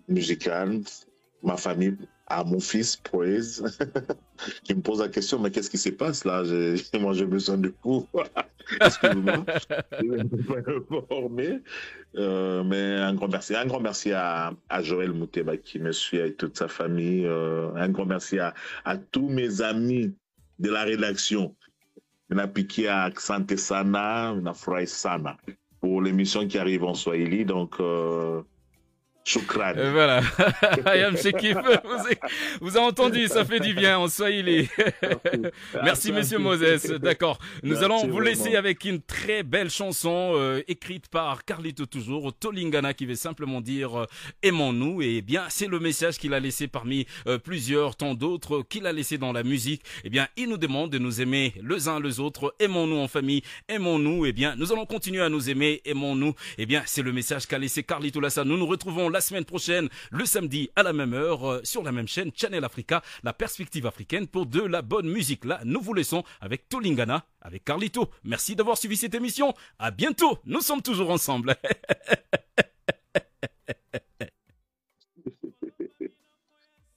musicale, ma famille, à mon fils, Praise, qui me pose la question, mais qu'est-ce qui se passe là? Moi, j'ai besoin de vous. Excusez-moi. Je ne peux pas informer. Mais un grand merci à Joël Mouteba qui me suit avec toute sa famille. Un grand merci à tous mes amis de la rédaction. Napikia Asante Sana, Nafurahi Sana pour l'émission qui arrive en Swahili. Donc, Shukran. Voilà. Ayam Shekif, vous avez entendu, ça fait du bien en Swahili. Merci, monsieur Moses. D'accord. Nous allons vous laisser avec une très belle chanson écrite par Carlito toujours, Tolingana, qui veut simplement dire aimons-nous. Et bien, c'est le message qu'il a laissé parmi plusieurs, tant d'autres qu'il a laissé dans la musique. Et bien, il nous demande de nous aimer les uns les autres. Aimons-nous en famille, aimons-nous. Et bien, nous allons continuer à nous aimer, aimons-nous. Et bien, c'est le message qu'a laissé Carlito Lassa. Nous nous retrouvons la semaine prochaine, le samedi à la même heure, sur la même chaîne, Channel Africa, la perspective africaine pour de la bonne musique. Là, nous vous laissons avec Tolingana, avec Carlito. Merci d'avoir suivi cette émission. À bientôt. Nous sommes toujours ensemble.